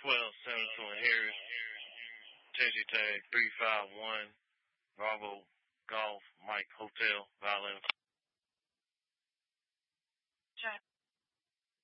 12 Harris, Taxi tag 351, Bravo Golf Mike Hotel, Violin